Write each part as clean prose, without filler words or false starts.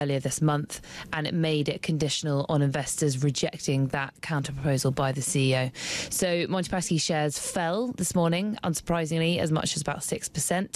earlier this month, and it made it conditional on investors rejecting that counter proposal by the CEO. So Monte Paschi shares fell this morning, unsurprisingly, as much as about 6%.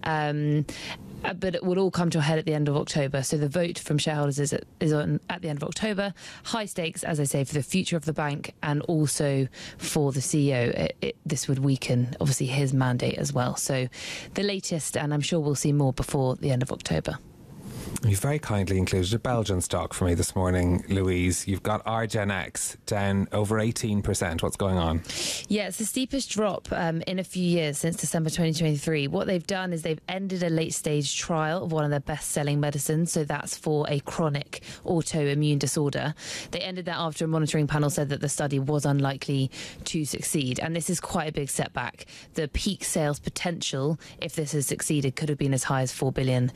But it will all come to a head at the end of October. So the vote from shareholders is on at the end of October. High stakes, as I say, for the future of the bank and also for the CEO. This would weaken, obviously, his mandate as well. So the latest, and I'm sure we'll see more before the end of October. You've very kindly included a Belgian stock for me this morning, Louise. You've got Argenex down over 18%. What's going on? Yeah, it's the steepest drop in a few years since December 2023. What they've done is they've ended a late-stage trial of one of their best-selling medicines. So that's for a chronic autoimmune disorder. They ended that after a monitoring panel said that the study was unlikely to succeed. And this is quite a big setback. The peak sales potential, if this has succeeded, could have been as high as $4 billion.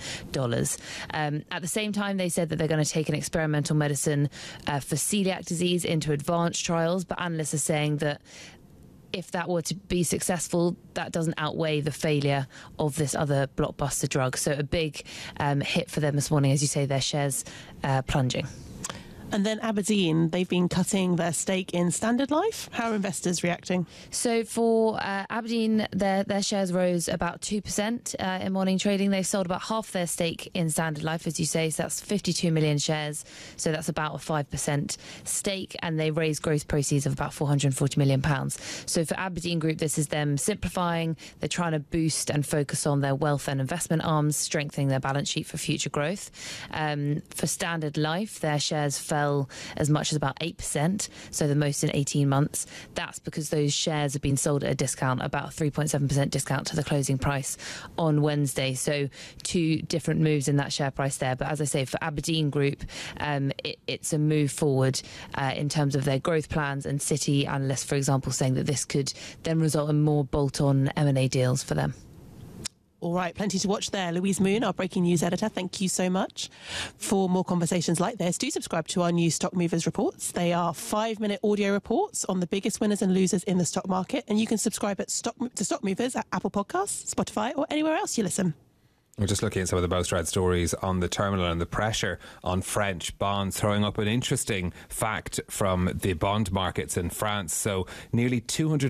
At the same time, they said that they're going to take an experimental medicine for celiac disease into advanced trials. But analysts are saying that if that were to be successful, that doesn't outweigh the failure of this other blockbuster drug. So a big hit for them this morning, as you say, their shares plunging. And then Aberdeen, they've been cutting their stake in Standard Life. How are investors reacting? So for Aberdeen, their shares rose about 2% in morning trading. They sold about half their stake in Standard Life, as you say. So that's 52 million shares. So that's about a 5% stake. And they raised gross proceeds of about £440 million. So for Aberdeen Group, this is them simplifying. They're trying to boost and focus on their wealth and investment arms, strengthening their balance sheet for future growth. For Standard Life, their shares fell as much as about 8%, so the most in 18 months. That's because those shares have been sold at a discount, about a 3.7% discount to the closing price on Wednesday. So two different moves in that share price there. But as I say, for Aberdeen Group, it's a move forward in terms of their growth plans, and Citi analysts, for example, saying that this could then result in more bolt-on M&A deals for them. All right, plenty to watch there. Louise Moon, our breaking news editor, thank you so much. For more conversations like this, do subscribe to our new Stock Movers reports. They are 5-minute audio reports on the biggest winners and losers in the stock market. And you can subscribe to Stock Movers at Apple Podcasts, Spotify, or anywhere else you listen. We're just looking at some of the most read stories on the terminal and the pressure on French bonds, throwing up an interesting fact from the bond markets in France. So nearly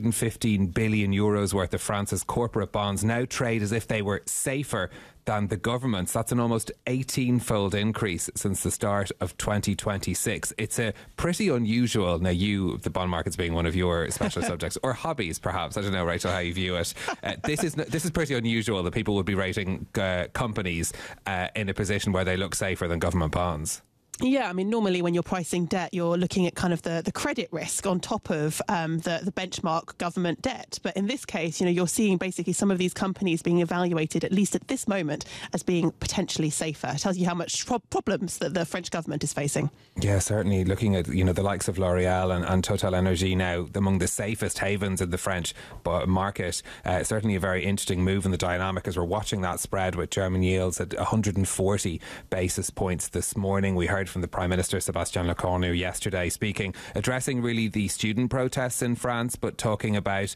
215 billion euros worth of France's corporate bonds now trade as if they were safer than the government's. That's an almost 18-fold increase since the start of 2026. It's a pretty unusual, now you, the bond markets being one of your special subjects, or hobbies perhaps, I don't know, Rachel, how you view it. This is pretty unusual that people would be rating companies in a position where they look safer than government bonds. Yeah, I mean, normally when you're pricing debt, you're looking at kind of the credit risk on top of the benchmark government debt. But in this case, you're seeing basically some of these companies being evaluated, at least at this moment, as being potentially safer. It tells you how much problems that the French government is facing. Yeah, certainly. Looking at, the likes of L'Oréal and Total Energy now among the safest havens in the French market. Certainly a very interesting move in the dynamic as we're watching that spread with German yields at 140 basis points this morning. We heard from the Prime Minister Sébastien Lecornu yesterday addressing really the student protests in France, but talking about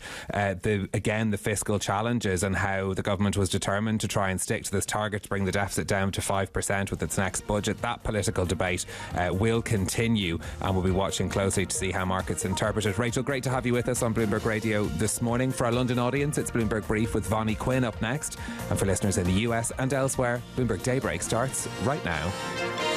the fiscal challenges and how the government was determined to try and stick to this target to bring the deficit down to 5% with its next budget. That political debate will continue, and we'll be watching closely to see how markets interpret it. Rachel, great to have you with us on Bloomberg Radio this morning. For our London audience, it's Bloomberg Brief with Vonnie Quinn up next, and for listeners in the US and elsewhere, Bloomberg Daybreak starts right now.